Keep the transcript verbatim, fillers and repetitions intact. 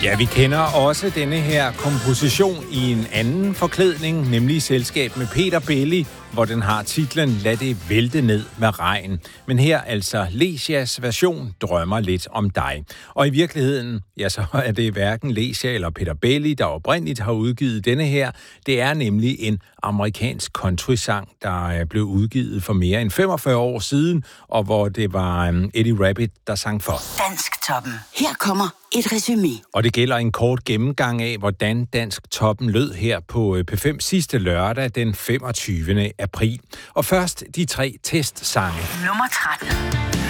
Ja, vi kender også denne her komposition i en anden forklædning, nemlig i selskab med Peter Belli, hvor den har titlen Lad det vælte ned med regn. Men her altså Lesias version Drømmer lidt om dig. Og i virkeligheden, ja, så er det hverken Lesia eller Peter Belli, der oprindeligt har udgivet denne her. Det er nemlig en amerikansk countrysang, der blev udgivet for mere end femogfyrre år siden, og hvor det var Eddie Rabbitt, der sang for. Dansktoppen. Her kommer et resumé. Og det gælder en kort gennemgang af, hvordan Dansktoppen lød her på P fem sidste lørdag den femogtyvende april. Og først de tre testsange. Nummer tretten.